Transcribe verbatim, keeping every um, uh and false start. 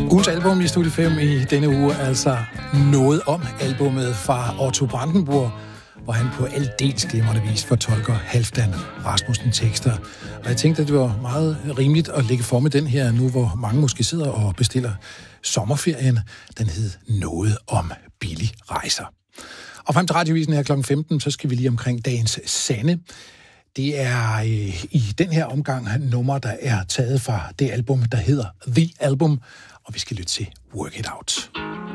Ugens album i Studie fem i denne uge, altså Noget om albummet fra Otto Brandenburg, hvor han på aldeles glimrende vis fortolker Halfdan Rasmussen tekster. Og jeg tænkte, at det var meget rimeligt at lægge for med den her nu, hvor mange måske sidder og bestiller sommerferien. Den hed Noget om billig rejser. Og frem til radiovisen her klokken femten, så skal vi lige omkring dagens sande. Det er øh, i den her omgang nummer, der er taget fra det album, der hedder The Album, og vi skal lytte til Work It Out.